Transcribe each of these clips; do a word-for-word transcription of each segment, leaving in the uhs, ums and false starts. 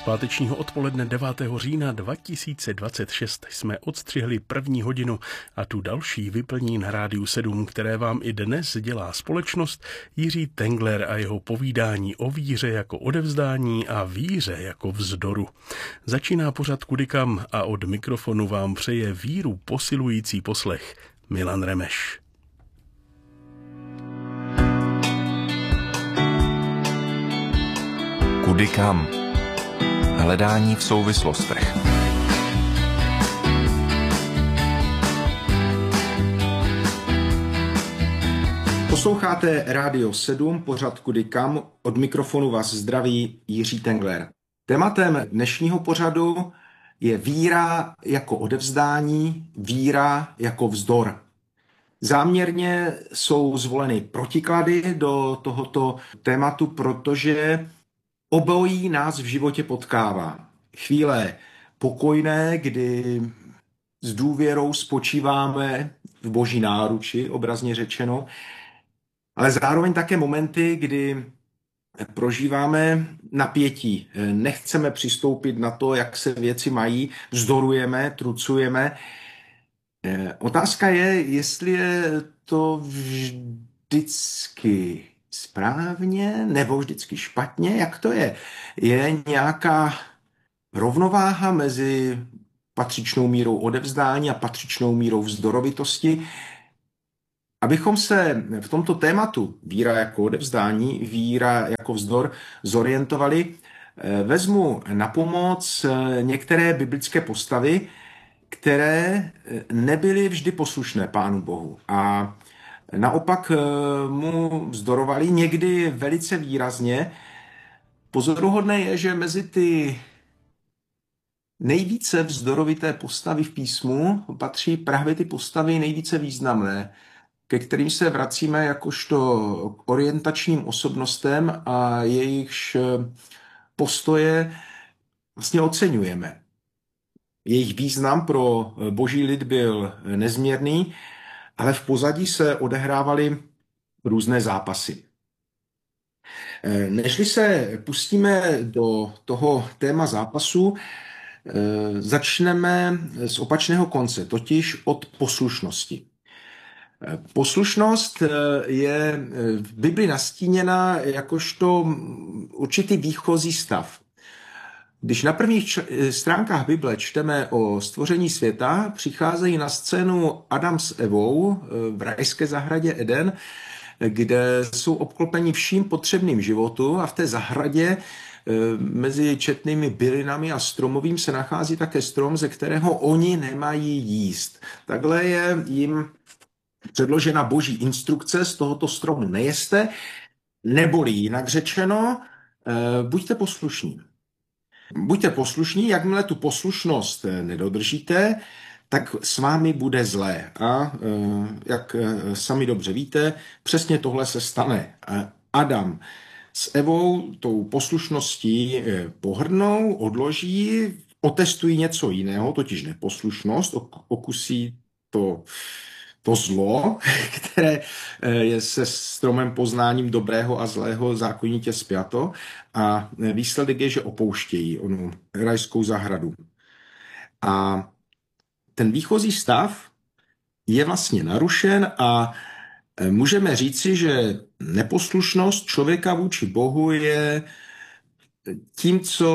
Z pátečního odpoledne devátého října dva tisíce dvacet šest jsme odstřihli první hodinu a tu další vyplní na Rádiu sedm, které vám i dnes dělá společnost, Jiří Tengler a jeho povídání o víře jako odevzdání a víře jako vzdoru. Začíná pořad Kudykam a od mikrofonu vám přeje víru posilující poslech Milan Remeš. Kudykam. Hledání v souvislostech. Posloucháte Rádio sedm, pořad Kudykam, od mikrofonu vás zdraví Jiří Tengler. Tématem dnešního pořadu je víra jako odevzdání, víra jako vzdor. Záměrně jsou zvoleny protiklady do tohoto tématu, protože obojí nás v životě potkává. Chvíle pokojné, kdy s důvěrou spočíváme v Boží náruči, obrazně řečeno, ale zároveň také momenty, kdy prožíváme napětí. Nechceme přistoupit na to, jak se věci mají, vzdorujeme, trucujeme. Otázka je, jestli je to vždycky správně nebo vždycky špatně, jak to je? Je nějaká rovnováha mezi patřičnou mírou odevzdání a patřičnou mírou vzdorovitosti? Abychom se v tomto tématu víra jako odevzdání, víra jako vzdor zorientovali, vezmu na pomoc některé biblické postavy, které nebyly vždy poslušné Pánu Bohu a naopak mu vzdorovali někdy velice výrazně. Pozoruhodné je, že mezi ty nejvíce vzdorovité postavy v písmu patří právě ty postavy nejvíce významné, ke kterým se vracíme jakožto orientačním osobnostem a jejichž postoje vlastně oceňujeme. Jejich význam pro boží lid byl nezměrný, ale v pozadí se odehrávaly různé zápasy. Nežli se pustíme do toho téma zápasu, začneme z opačného konce, totiž od poslušnosti. Poslušnost je v Bibli nastíněna jakožto určitý výchozí stav. Když na prvních stránkách Bible čteme o stvoření světa, přicházejí na scénu Adam s Evou v rajské zahradě Eden, kde jsou obklopeni vším potřebným životu a v té zahradě mezi četnými bylinami a stromovým se nachází také strom, ze kterého oni nemají jíst. Takhle je jim předložena boží instrukce, z tohoto stromu nejeste, neboli jinak řečeno, buďte poslušní. Buďte poslušní, jakmile tu poslušnost nedodržíte, tak s vámi bude zlé. A jak sami dobře víte, přesně tohle se stane. Adam s Evou tou poslušností pohrdnou, odloží, otestují něco jiného, totiž neposlušnost, okusí to, to zlo, které je se stromem poznáním dobrého a zlého zákonitě spjato, a výsledek je, že opouštějí onu rajskou zahradu. A ten výchozí stav je vlastně narušen a můžeme říci, že neposlušnost člověka vůči Bohu je tím, co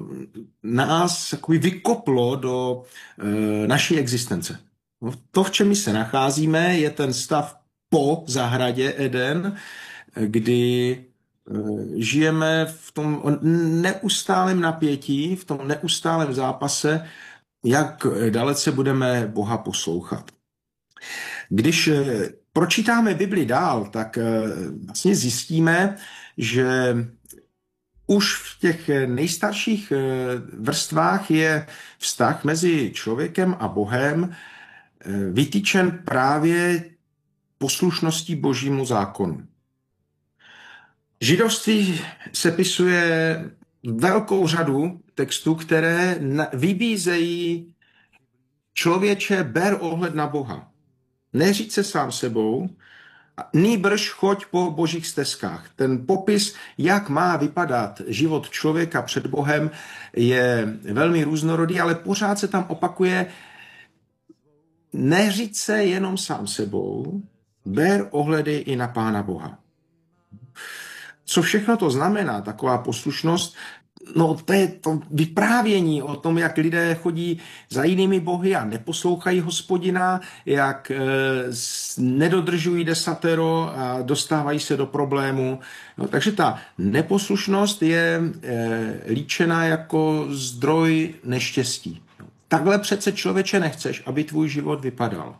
nás vykoplo do naší existence. To, v čem my se nacházíme, je ten stav po zahradě Eden, kdy žijeme v tom neustálém napětí, v tom neustálém zápase, jak dalece budeme Boha poslouchat. Když pročítáme Bibli dál, tak vlastně zjistíme, že už v těch nejstarších vrstvách je vztah mezi člověkem a Bohem vytýčen právě poslušností božímu zákonu. Židovství sepisuje velkou řadu textů, které vybízejí člověče, ber ohled na Boha. Neříct se sám sebou, nýbrž choď po božích stezkách. Ten popis, jak má vypadat život člověka před Bohem, je velmi různorodý, ale pořád se tam opakuje: neříď se jenom sám sebou, ber ohledy i na Pána Boha. Co všechno to znamená, taková poslušnost? No to je to vyprávění o tom, jak lidé chodí za jinými bohy a neposlouchají Hospodina, jak e, nedodržují desatero a dostávají se do problému. No, takže ta neposlušnost je e, líčena jako zdroj neštěstí. Takhle přece, člověče, nechceš, aby tvůj život vypadal.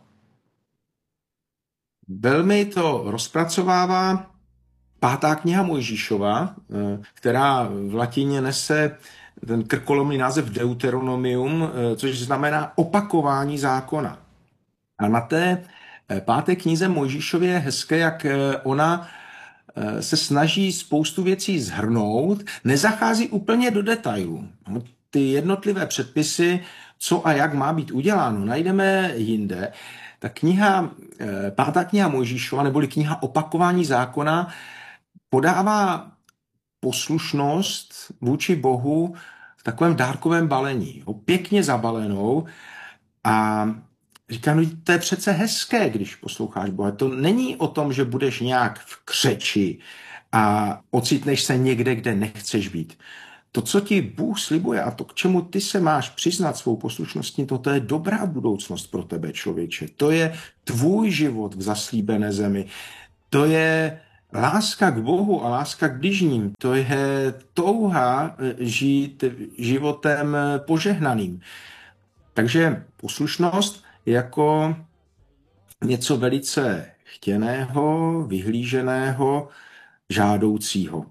Velmi to rozpracovává pátá kniha Mojžíšova, která v latině nese ten krkolomný název Deuteronomium, což znamená opakování zákona. A na té páté knize Mojžíšově je hezké, jak ona se snaží spoustu věcí shrnout, nezachází úplně do detailů. Ty jednotlivé předpisy, co a jak má být uděláno, najdeme jinde. Ta kniha, pátá kniha Mojžíšova, neboli kniha opakování zákona, podává poslušnost vůči Bohu v takovém dárkovém balení, pěkně zabalenou, a říká, no to je přece hezké, když posloucháš Boha. To není o tom, že budeš nějak v křeči a ocitneš se někde, kde nechceš být. To, co ti Bůh slibuje a to, k čemu ty se máš přiznat svou poslušností, to, to je dobrá budoucnost pro tebe, člověče. To je tvůj život v zaslíbené zemi. To je láska k Bohu a láska k bližním. To je touha žít životem požehnaným. Takže poslušnost jako něco velice chtěného, vyhlíženého, žádoucího.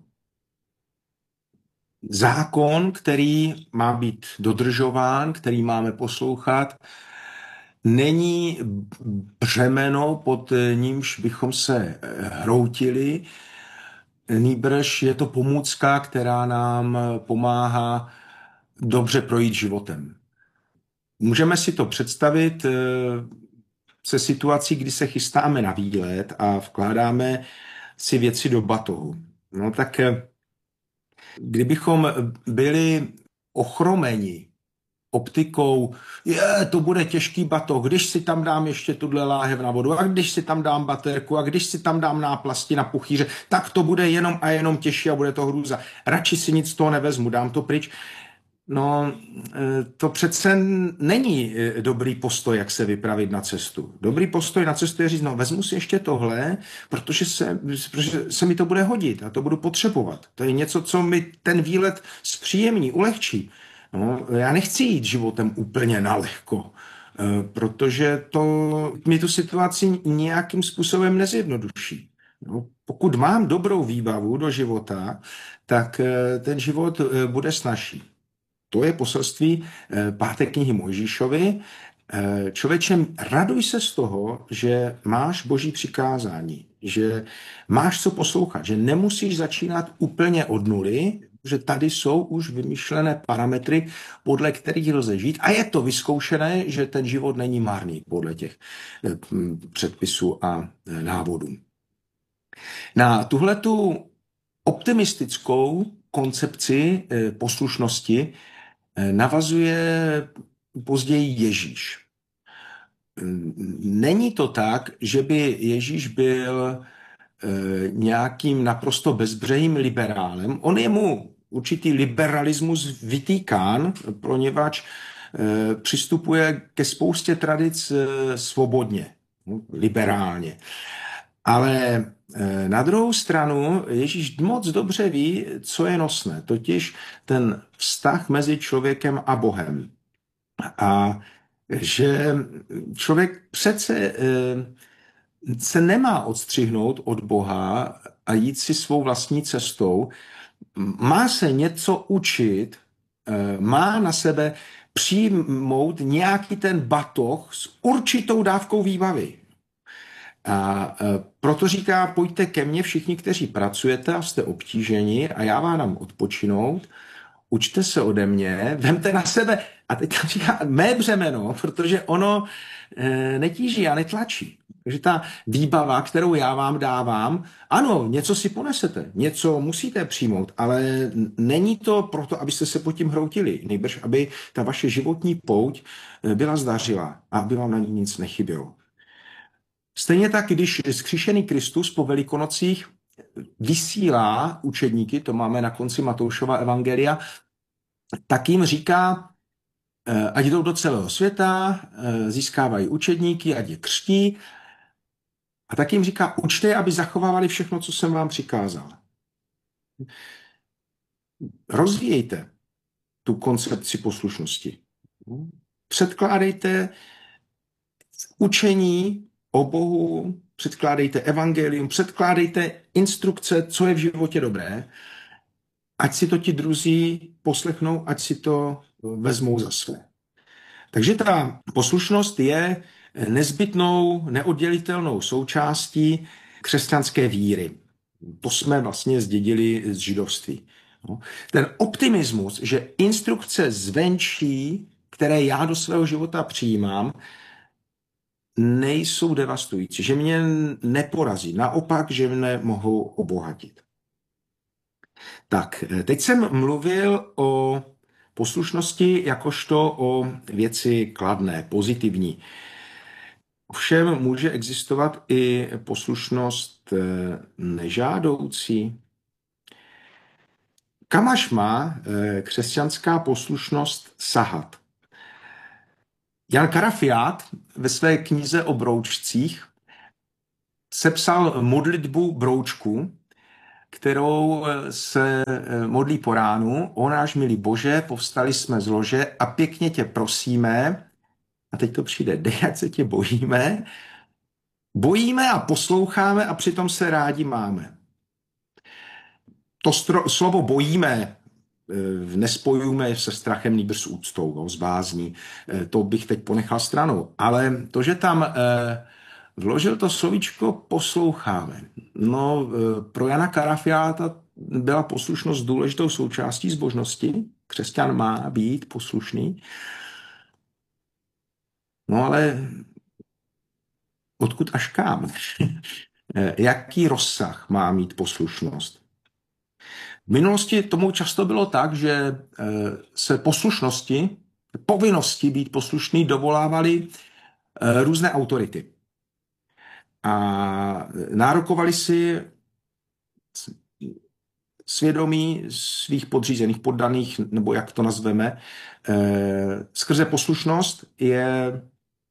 Zákon, který má být dodržován, který máme poslouchat, není břemeno, pod nímž bychom se hroutili, nýbrž je to pomůcka, která nám pomáhá dobře projít životem. Můžeme si to představit se situací, kdy se chystáme na výlet a vkládáme si věci do batohu. No tak kdybychom byli ochromeni optikou, je, to bude těžký batoh, když si tam dám ještě tuhle láhev na vodu, a když si tam dám baterku, a když si tam dám náplasti na puchýře, tak to bude jenom a jenom těžší a bude to hrůza. Radši si nic z toho nevezmu, dám to pryč. No, to přece není dobrý postoj, jak se vypravit na cestu. Dobrý postoj na cestu je říct, no vezmu si ještě tohle, protože se, protože se mi to bude hodit a to budu potřebovat. To je něco, co mi ten výlet zpříjemní, ulehčí. No, já nechci jít životem úplně nalehko, protože to mi tu situaci nějakým způsobem nezjednoduší. No, pokud mám dobrou výbavu do života, tak ten život bude snazší. To je poselství páté knihy Mojžíšovi. Člověče, raduj se z toho, že máš boží přikázání, že máš co poslouchat, že nemusíš začínat úplně od nuly, že tady jsou už vymyšlené parametry, podle kterých lze žít, a je to vyzkoušené, že ten život není marný podle těch předpisů a návodů. Na tuhletu optimistickou koncepci poslušnosti navazuje později Ježíš. Není to tak, že by Ježíš byl nějakým naprosto bezbřehým liberálem. On je mu určitý liberalismus vytýkán, poněvadž přistupuje ke spoustě tradic svobodně, liberálně. Ale na druhou stranu Ježíš moc dobře ví, co je nosné, totiž ten vztah mezi člověkem a Bohem. A že člověk přece se nemá odstřihnout od Boha a jít si svou vlastní cestou, má se něco učit, má na sebe přijmout nějaký ten batoh s určitou dávkou výbavy. A proto říká, pojďte ke mně všichni, kteří pracujete a jste obtíženi, a já vám dám odpočinout, učte se ode mě, vemte na sebe, a teď tam říká mé břemeno, protože ono netíží a netlačí. Takže ta výbava, kterou já vám dávám, ano, něco si ponesete, něco musíte přijmout, ale není to proto, abyste se pod tím hroutili, nejbrž, aby ta vaše životní pouť byla zdařila a aby vám na ní nic nechybělo. Stejně tak, když zkříšený Kristus po Velikonocích vysílá učedníky, to máme na konci Matoušova evangelia, tak jim říká, ať jdou do celého světa, získávají učedníky, ať je křtí. A tak jim říká, učte, aby zachovávali všechno, co jsem vám přikázal. Rozvíjejte tu koncepci poslušnosti. Předkládejte učení o Bohu, předkládejte evangelium, předkládejte instrukce, co je v životě dobré, ať si to ti druzí poslechnou, ať si to vezmou za své. Takže ta poslušnost je nezbytnou, neoddělitelnou součástí křesťanské víry. To jsme vlastně zdědili z židovství. Ten optimismus, že instrukce zvenčí, které já do svého života přijímám, nejsou devastující, že mě neporazí, naopak, že mě mohou obohatit. Tak, teď jsem mluvil o poslušnosti jakožto o věci kladné, pozitivní. Ovšem může existovat i poslušnost nežádoucí. Kam až má křesťanská poslušnost sahat? Jan Karafiát ve své knize o broučcích sepsal modlitbu broučku, kterou se modlí po ránu. O náš milý Bože, povstali jsme z lože a pěkně tě prosíme, a teď to přijde, dej, ať se tě bojíme, bojíme a posloucháme a přitom se rádi máme. To stro, slovo bojíme nespojujeme se strachem, nýbrž s úctou, no, s bázní. To bych teď ponechal stranou. Ale to, že tam eh, vložil to slovíčko posloucháme. No, eh, pro Jana Karafiáta byla poslušnost důležitou součástí zbožnosti. Křesťan má být poslušný. No ale odkud až kam? Jaký rozsah má mít poslušnost? V minulosti tomu často bylo tak, že se poslušnosti, povinnosti být poslušný dovolávaly různé autority. A nárokovali si svědomí svých podřízených, poddaných, nebo jak to nazveme, skrze poslušnost je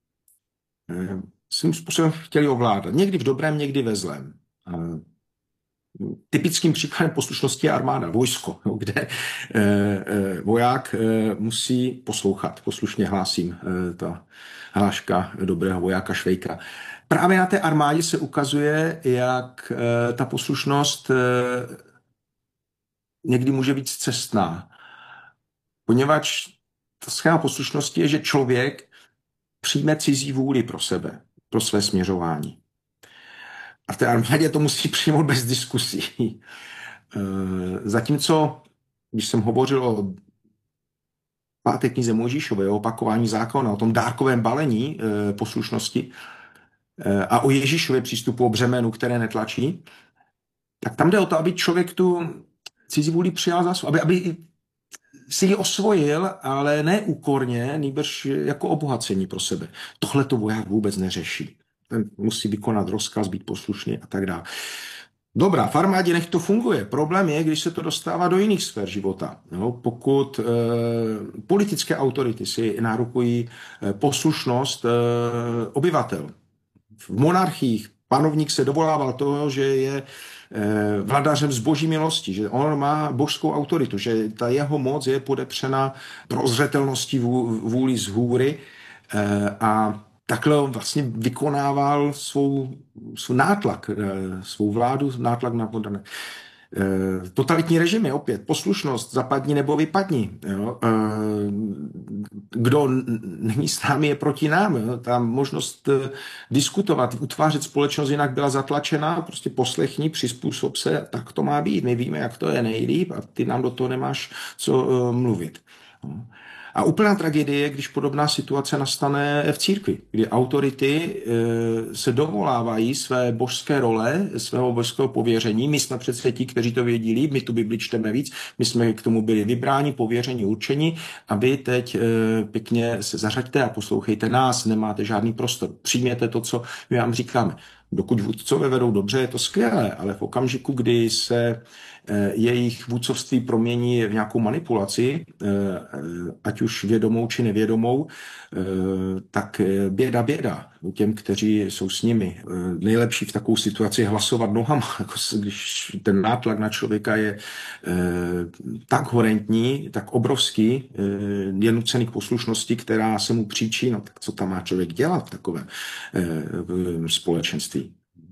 svým způsobem chtěli ovládat. Někdy v dobrém, někdy ve zlém. Typickým příkladem poslušnosti je armáda, vojsko, kde voják musí poslouchat. Poslušně hlásím ta hláška dobrého vojáka Švejka. Právě na té armádě se ukazuje, jak ta poslušnost někdy může být cestná. Poněvadž ta schéma poslušnosti je, že člověk přijme cizí vůli pro sebe, pro své směřování. A v té armádě to musí přijmout bez diskusí. Zatímco, když jsem hovořil o páté knize Mojžíšové, o opakování zákona, o tom dárkovém balení poslušnosti a o Ježíšově přístupu, o břemenu, které netlačí, tak tam jde o to, aby člověk tu cizí vůli přijal za svou, aby, aby si ji osvojil, ale ne úkorně, nýbrž jako obohacení pro sebe. Tohle to voják vůbec neřeší. Ten musí vykonat rozkaz, být poslušný a tak dále. Dobrá, v armádě nech to funguje. Problém je, když se to dostává do jiných sfér života. No, pokud e, politické autority si nárokují e, poslušnost e, obyvatel. V monarchiích panovník se dovolával toho, že je e, vladařem z boží milosti, že on má božskou autoritu, že ta jeho moc je podepřena prozřetelností vůli z hůry e, a takhle vlastně vykonával svou, svou nátlak, svou vládu, nátlak na podané. Totalitní režimy, opět, poslušnost, zapadni nebo vypadni. Jo. Kdo není s námi, je proti nám. Jo. Ta možnost diskutovat, utvářet společnost jinak byla zatlačena, prostě poslechni, přizpůsob se, tak to má být. My víme, jak to je nejlíp a ty nám do toho nemáš co mluvit. A úplná tragédie je, když podobná situace nastane v církvi, kdy autority se dovolávají své božské role, svého božského pověření. My jsme přece ti, kteří to věděli, my tu Bibli čteme víc, my jsme k tomu byli vybráni, pověření, určení a vy teď pěkně se zařaďte a poslouchejte nás, nemáte žádný prostor. Přijměte to, co my vám říkáme. Dokud vůdcové vedou dobře, je to skvělé, ale v okamžiku, kdy se jejich vůdcovství promění v nějakou manipulaci, ať už vědomou či nevědomou, tak běda, běda těm, kteří jsou s nimi. Nejlepší v takovou situaci je hlasovat nohama, jako když ten nátlak na člověka je tak horentní, tak obrovský, je nucený k poslušnosti, která se mu příčí, no tak co tam má člověk dělat v takovém společenství.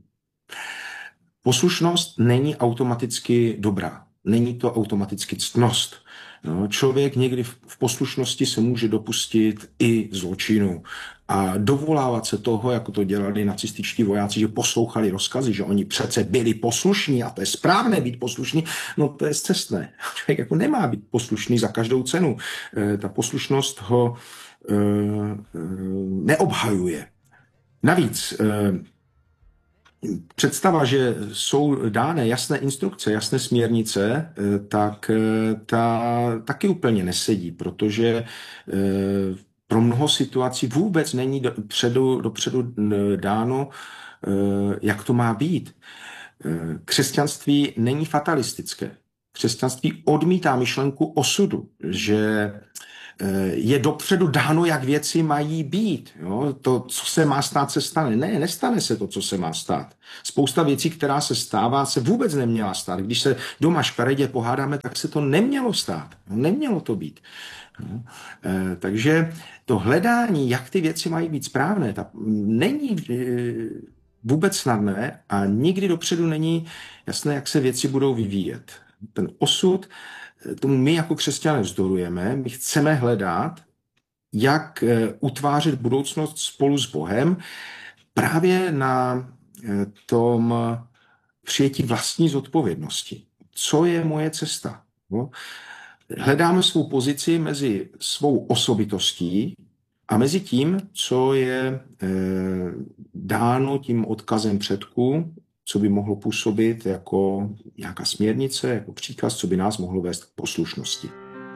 Poslušnost není automaticky dobrá, není to automaticky ctnost. No, člověk někdy v poslušnosti se může dopustit i zločinu a dovolávat se toho, jako to dělali nacističtí vojáci, že poslouchali rozkazy, že oni přece byli poslušní a to je správné být poslušný, no to je scestné. Člověk jako nemá být poslušný za každou cenu. E, ta poslušnost ho e, e, neobhajuje. Navíc e, představa, že jsou dány jasné instrukce, jasné směrnice, tak ta taky úplně nesedí, protože pro mnoho situací vůbec není dopředu, dopředu dáno, jak to má být. Křesťanství není fatalistické. Křesťanství odmítá myšlenku osudu, že je dopředu dáno, jak věci mají být. Jo? To, co se má stát, se stane. Ne, nestane se to, co se má stát. Spousta věcí, která se stává, se vůbec neměla stát. Když se doma škaredě pohádáme, tak se to nemělo stát. Nemělo to být. No. E, takže to hledání, jak ty věci mají být správné, ta, není e, vůbec snadné a nikdy dopředu není jasné, jak se věci budou vyvíjet. Ten osud, tomu my jako křesťané vzdorujeme, my chceme hledat, jak utvářet budoucnost spolu s Bohem právě na tom přijetí vlastní zodpovědnosti. Co je moje cesta? No? Hledáme svou pozici mezi svou osobitostí a mezi tím, co je dáno tím odkazem předků, co by mohlo působit jako nějaká směrnice, jako příkaz, co by nás mohlo vést k poslušnosti.